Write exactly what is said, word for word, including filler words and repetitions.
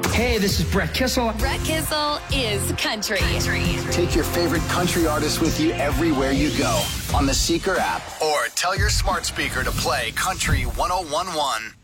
Hey, this is Brett Kissel. Brett Kissel is country. country. Take your favorite country artists with you everywhere you go on the Seeker app, or tell your smart speaker to play Country one oh one one.